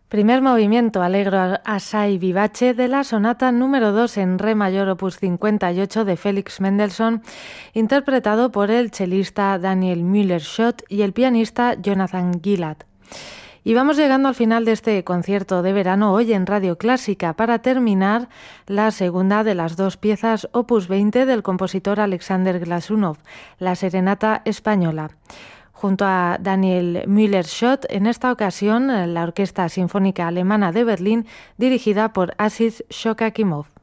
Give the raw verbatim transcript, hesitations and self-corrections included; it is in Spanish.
Primer movimiento Allegro assai vivace de la sonata número dos en re mayor opus cincuenta y ocho de Felix Mendelssohn, interpretado por el chelista Daniel Müller-Schott y el pianista Jonathan Gilad. Y vamos llegando al final de este concierto de verano hoy en Radio Clásica para terminar la segunda de las dos piezas opus veinte del compositor Alexander Glasunov, la Serenata Española. Junto a Daniel Müller-Schott, en esta ocasión la Orquesta Sinfónica Alemana de Berlín, dirigida por Aziz Shokakimov.